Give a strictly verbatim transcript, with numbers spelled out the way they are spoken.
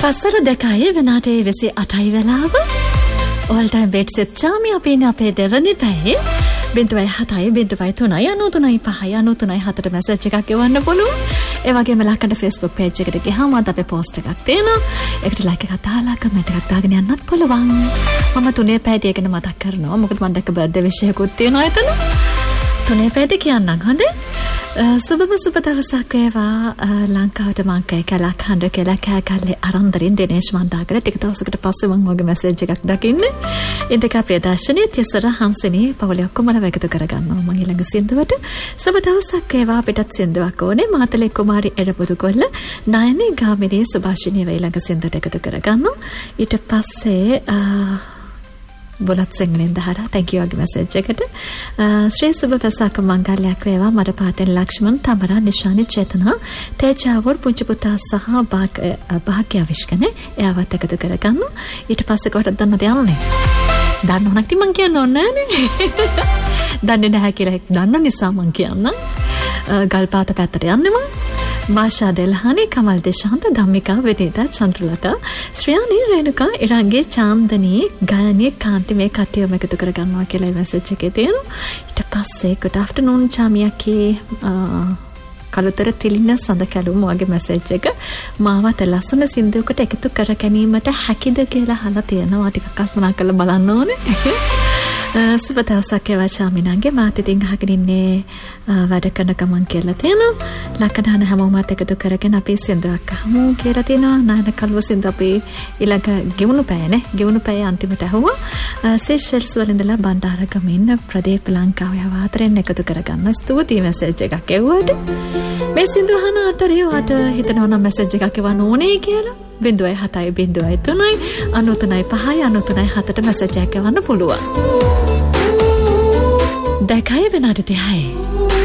පස්සර දෙකයි වෙනාටේ විසි අටයි වෙලාව all time wait set චාමි අපේ අපේ දෙවනි පැයේ බින්දුවයි හතයි බින්දුවයි තුනයි අනූ තුනයි පහයි අනූ තුනයි හතට මැසේජ් එකක් එවන්න පුළුවන්. ඒ වගේම ලක්කඩ Facebook page එකට ගියාම අද අපේ post එකක් තියෙනවා. ඒකට like එකක් දාලා comment එකක් දාගෙන යන්නත් පුළුවන්. මම තුනේ පැයදී ගැන මතක් කරනවා. මොකද මම දැක්ක birthday wish එකකුත් තියෙනවා එතන. තුනේ පැයදී කියන්නම් හොඳේ. සුබම සුබ දවසක් වේවා ලංකාවට මං කයි කලක් හඬ කියලා කෑකල්ලේ අරන්දරින් දිනේෂ් මන්දාකර ටික දවසකට පස්සේ මම ඔයගේ මැසේජ් එකක් දකින්නේ. ඉන්දිකා ප්‍රදර්ශනයේ තිසර හංසනේ පවුලේ ඔක්කොම එකතු කරගන්නවා මං ඊළඟ සින්දුවට. සුබ දවසක් වේවා අපිටත් සින්දුවක් ඕනේ. මාතලේ කුමාරි එඩපොදු කොල්ල නයනේ ගාමිණී සුභාෂිනී ඊළඟ සින්දුවට එකතු කරගන්නවා. ඊට පස්සේ बोलत सिंगलें दहारा थैंक यू आगे मैसेज जगत श्री सुबह फसाक मंगलයක් වේවා මඩ පාතෙන් ලක්ෂ්මන් තමරා නිශානි චේතනා තේජාවර් පුංචිපුතා සහ භාග්‍ය අවිෂ්කනේ එයාවත් එකතු කරගන්න ඊට පස්සේ කොහෙටද දන්නද යන්නේ දන්නව නැති මං කියන්න ඕනේ නෑනේ දන්නේ නැහැ කියලා දන්න නිසා මං කියන්න ගල්පාත පැත්තට යන්නෙම මාෂා දෙල්හානි කමල් දේශාන්ත ධම්මිකා වෙනිතා චන්ද්‍රලතා ශ්‍රියානි රේණුකා ඉරංගේ චාන්දනී ගායනී කාන්ති මේ කට්ටියම එකතු කරගන්නවා කියලා මැසේජ් එකේ තියෙනවා ඊට පස්සේ good afternoon චාමියාකේ කලුතර තිලින සඳ කැලුම් වගේ මැසේජ් එක මාවත් ලස්සන සින්දුවකට එකතු කර ගැනීමට හැකිද කියලා අහලා තියෙනවා ටිකක් කල්පනා කරලා බලන්න ඕනේ සුබ දවසක් වේවා චාමිනාගේ මාත් ඉතින් අහගෙන ඉන්නේ වැඩ කරන ගමන් කියලා තියෙනවා ලකඩහන හැමෝමත් එකතු කරගෙන අපි සින්දුවක් අහමු කියලා තියෙනවා නාන කල්ව සින්දුව අපි ඊළඟ ගෙවුණු පැයනේ ගෙවුණු පැය අන්තිමට අහුවා සීෂෙල්ස් වල ඉඳලා බණ්ඩාරගමින් ප්‍රදීප් ලංකාවේ ආවතරෙන් එකතු කරගන්න ස්තුතියි මැසේජ් එකක් එවුවට මේ සින්දුව අහන අතරේ වාට හිතනවා නම් මැසේජ් එකක් එවන්න ඕනේ කියලා බින්දුවයි හතයි බින්දුවයි තුනයි අනූ තුනයි පහයි අනූ තුනයි හතට මැසේජ් එකක් එවන්න පුළුවන්. දැකයි වෙනාට තියයි